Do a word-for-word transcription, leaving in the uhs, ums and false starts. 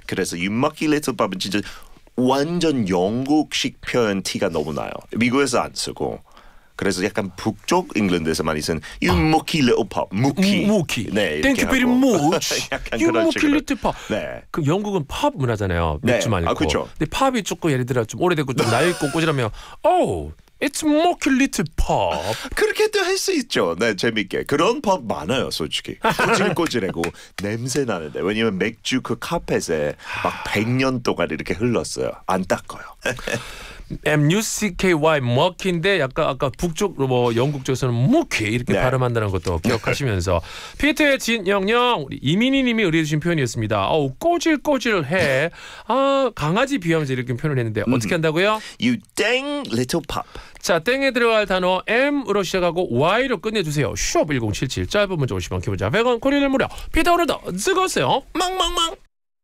그래서 you mucky little pup은 진짜 완전 영국식 표현 티가 너무 나요. 미국에서 안 쓰고. 그래서 약간 북쪽 잉글랜드에서만 쓰는 you mucky little pup, mucky. mucky. 네, Thank you very much. 약간 you 그런 mucky 식으로. little pup. 네. 그 영국은 팝 문화잖아요. 맥주 네. 말고. 아, 그렇죠. 근데 팝이 조금 예를 들어 좀 오래됐고 좀 낡고 꼬질하면 oh, it's mucky little pup. 그렇게도 할 수 있죠. 네, 재밌게. 그런 법 많아요, 솔직히. 꼬질꼬질하고 냄새 나는데. 왜냐면 맥주 그 카펫에 막 백 년 동안 이렇게 흘렀어요. 안 닦아요. M U C K Y mucky인데 약간 아까 북쪽 뭐 영국 쪽에서는 mucky 이렇게 네. 발음한다는 것도 기억하시면서 피트의 진영영 우리 이민희님이 의뢰해주신 표현이었습니다. 어우 꼬질꼬질해. 아 강아지 비하면서 이렇게 표현을 했는데 음. 어떻게 한다고요? You dang little pup. 자 땡에 들어갈 단어 M으로 시작하고 Y로 끝내주세요. 숍 일공칠칠 짧은 문자 오십 원 기본자 백 원 고릴을 무료 피터 오늘도 즐거웠어요. 망망망.